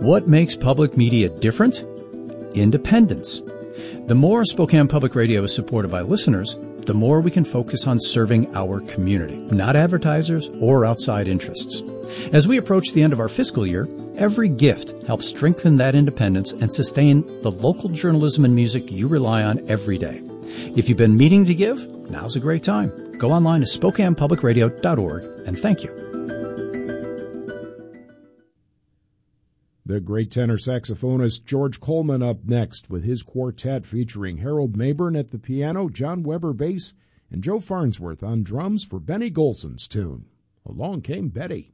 What makes public media different? Independence. The more Spokane Public Radio is supported by listeners, the more we can focus on serving our community, not advertisers or outside interests. As we approach the end of our fiscal year, every gift helps strengthen that independence and sustain the local journalism and music you rely on every day. If you've been meaning to give, now's a great time. Go online to SpokanePublicRadio.org and thank you. The great tenor saxophonist George Coleman up next with his quartet featuring Harold Mayburn at the piano, John Weber bass, and Joe Farnsworth on drums for Benny Golson's tune, Along Came Betty.